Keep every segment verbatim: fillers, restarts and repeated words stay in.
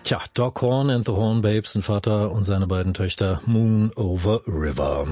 Tja, Doc Horn and the Horn Babes, ein Vater und seine beiden Töchter, Moon Over River.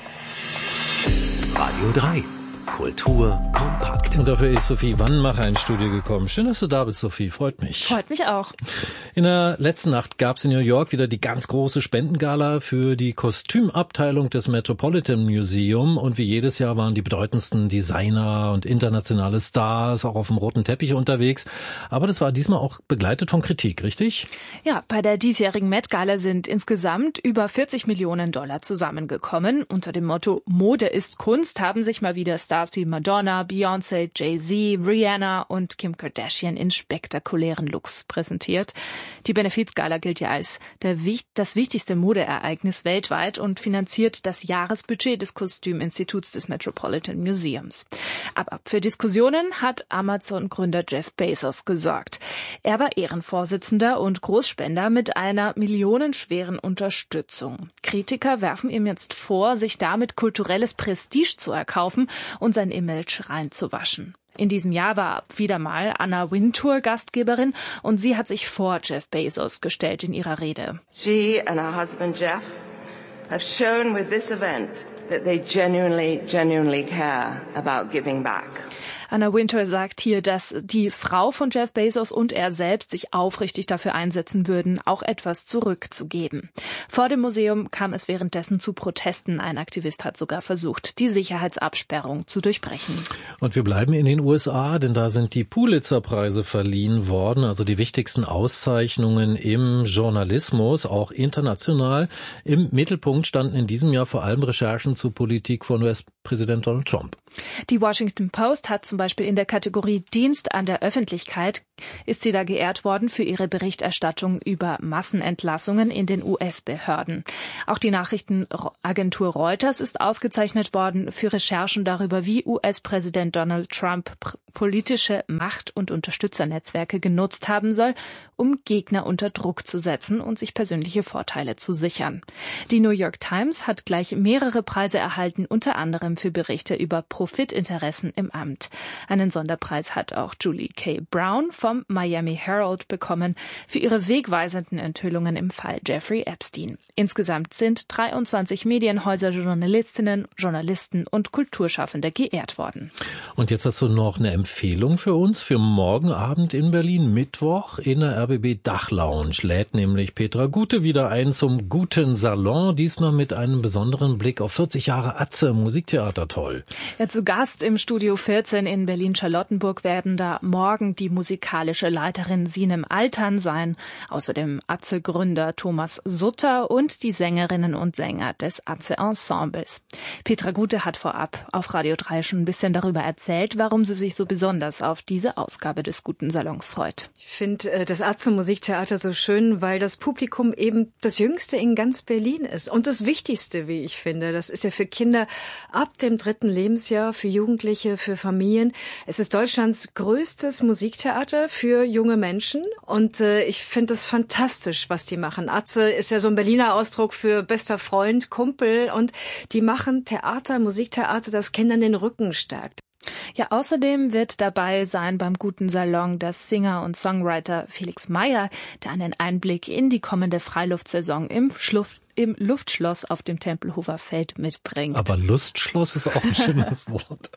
Radio drei. Kultur kompakt. Und dafür ist Sophie Wannmacher ins Studio gekommen. Schön, dass du da bist, Sophie. Freut mich. Freut mich auch. In der letzten Nacht gab es in New York wieder die ganz große Spendengala für die Kostümabteilung des Metropolitan Museum. Und wie jedes Jahr waren die bedeutendsten Designer und internationale Stars auch auf dem roten Teppich unterwegs. Aber das war diesmal auch begleitet von Kritik, richtig? Ja, bei der diesjährigen Met-Gala sind insgesamt über vierzig Millionen Dollar zusammengekommen. Unter dem Motto Mode ist Kunst haben sich mal wieder Stars wie Madonna, Beyoncé, Jay-Z, Rihanna und Kim Kardashian in spektakulären Looks präsentiert. Die Benefizgala gilt ja als der, das wichtigste Modeereignis weltweit und finanziert das Jahresbudget des Kostüminstituts des Metropolitan Museums. Aber für Diskussionen hat Amazon-Gründer Jeff Bezos gesorgt. Er war Ehrenvorsitzender und Großspender mit einer millionenschweren Unterstützung. Kritiker werfen ihm jetzt vor, sich damit kulturelles Prestige zu erkaufen und sein Image reinzuwaschen. In diesem Jahr war wieder mal Anna Wintour Gastgeberin und sie hat sich vor Jeff Bezos gestellt in ihrer Rede. She and her husband Jeff have shown with this event that they genuinely, genuinely care about giving back. Anna Wintour sagt hier, dass die Frau von Jeff Bezos und er selbst sich aufrichtig dafür einsetzen würden, auch etwas zurückzugeben. Vor dem Museum kam es währenddessen zu Protesten. Ein Aktivist hat sogar versucht, die Sicherheitsabsperrung zu durchbrechen. Und wir bleiben in den U S A, denn da sind die Pulitzer-Preise verliehen worden, also die wichtigsten Auszeichnungen im Journalismus, auch international. Im Mittelpunkt standen in diesem Jahr vor allem Recherchen zur Politik von U S-Präsident Donald Trump. Die Washington Post hat zum Beispiel in der Kategorie Dienst an der Öffentlichkeit ist sie da geehrt worden für ihre Berichterstattung über Massenentlassungen in den U S-Behörden. Auch die Nachrichtenagentur Reuters ist ausgezeichnet worden für Recherchen darüber, wie U S-Präsident Donald Trump politische Macht- und Unterstützernetzwerke genutzt haben soll, um Gegner unter Druck zu setzen und sich persönliche Vorteile zu sichern. Die New York Times hat gleich mehrere Preise erhalten, unter anderem für Berichte über Profitinteressen im Amt. Einen Sonderpreis hat auch Julie K. Brown vom Miami Herald bekommen für ihre wegweisenden Enthüllungen im Fall Jeffrey Epstein. Insgesamt sind dreiundzwanzig Medienhäuser, Journalistinnen, Journalisten und Kulturschaffende geehrt worden. Und jetzt hast du noch eine Empfehlung für uns für morgen Abend in Berlin, Mittwoch in der R B B Dachlounge. Lädt nämlich Petra Gute wieder ein zum Guten Salon, diesmal mit einem besonderen Blick auf vierzig Jahre Atze, Musiktheater, toll. Ja, zu Gast im Studio vierzehn in Berlin-Charlottenburg werden da morgen die musikalische Leiterin Sinem Altan sein, außerdem Atze-Gründer Thomas Sutter und die Sängerinnen und Sänger des Atze-Ensembles. Petra Gute hat vorab auf Radio drei schon ein bisschen darüber erzählt, warum sie sich so besonders auf diese Ausgabe des Guten Salons freut. Ich finde das Atze-Musiktheater so schön, weil das Publikum eben das Jüngste in ganz Berlin ist und das Wichtigste, wie ich finde. Das ist ja für Kinder ab dem dritten Lebensjahr, für Jugendliche, für Familien. Es ist Deutschlands größtes Musiktheater für junge Menschen und äh, ich finde das fantastisch, was die machen. Atze ist ja so ein Berliner Ausdruck für bester Freund, Kumpel und die machen Theater, Musiktheater, das Kindern den Rücken stärkt. Ja, außerdem wird dabei sein beim Guten Salon das Singer und Songwriter Felix Meyer, der einen Einblick in die kommende Freiluftsaison im Schluff im Luftschloss auf dem Tempelhofer Feld mitbringt. Aber Lustschloss ist auch ein schönes Wort.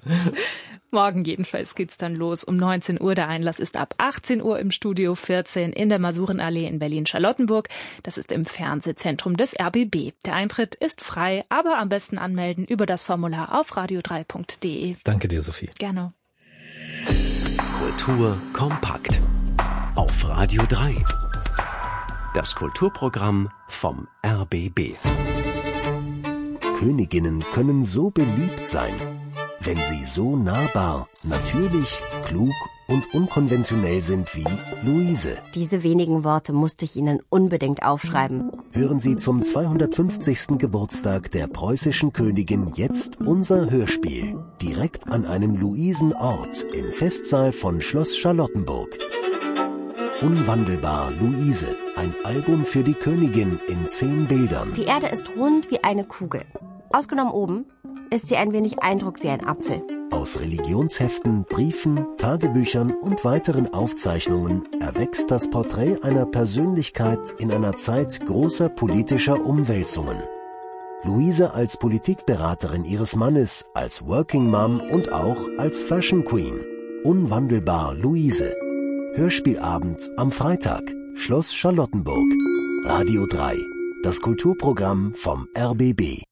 Morgen jedenfalls geht's dann los um neunzehn Uhr. Der Einlass ist ab achtzehn Uhr im Studio vierzehn in der Masurenallee in Berlin-Charlottenburg. Das ist im Fernsehzentrum des R B B. Der Eintritt ist frei, aber am besten anmelden über das Formular auf radio drei punkt de. Danke dir, Sophie. Gerne. Kultur kompakt. Auf Radio drei. Das Kulturprogramm vom R B B. Königinnen können so beliebt sein, wenn sie so nahbar, natürlich, klug und unkonventionell sind wie Luise. Diese wenigen Worte musste ich Ihnen unbedingt aufschreiben. Hören Sie zum zweihundertfünfzigsten Geburtstag der preußischen Königin jetzt unser Hörspiel. Direkt an einem Luisenort im Festsaal von Schloss Charlottenburg. Unwandelbar Luise, ein Album für die Königin in zehn Bildern. Die Erde ist rund wie eine Kugel. Ausgenommen oben ist sie ein wenig eindruckt wie ein Apfel. Aus Religionsheften, Briefen, Tagebüchern und weiteren Aufzeichnungen erwächst das Porträt einer Persönlichkeit in einer Zeit großer politischer Umwälzungen. Luise als Politikberaterin ihres Mannes, als Working Mom und auch als Fashion Queen. Unwandelbar Luise. Hörspielabend am Freitag. Schloss Charlottenburg. Radio drei. Das Kulturprogramm vom R B B.